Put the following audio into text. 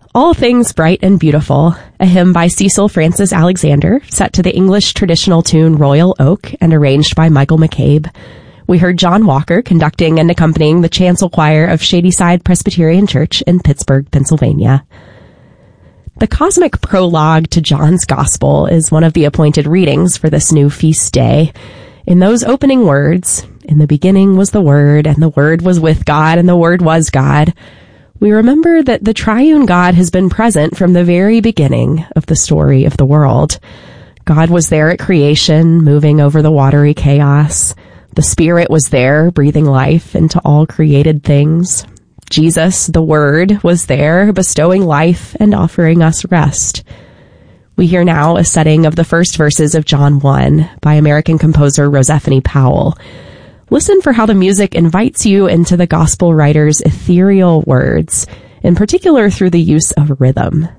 All Things Bright and Beautiful, a hymn by Cecil Francis Alexander, set to the English traditional tune Royal Oak and arranged by Michael McCabe. We heard John Walker conducting and accompanying the chancel choir of Shadyside Presbyterian Church in Pittsburgh, Pennsylvania. The cosmic prologue to John's Gospel is one of the appointed readings for this new feast day. In those opening words, "In the beginning was the Word, and the Word was with God, and the Word was God," we remember that the triune God has been present from the very beginning of the story of the world. God was there at creation, moving over the watery chaos. The Spirit was there, breathing life into all created things. Jesus, the Word, was there, bestowing life and offering us rest. We hear now a setting of the first verses of John 1 by American composer Rosephany Powell. Listen for how the music invites you into the gospel writer's ethereal words, in particular through the use of rhythm.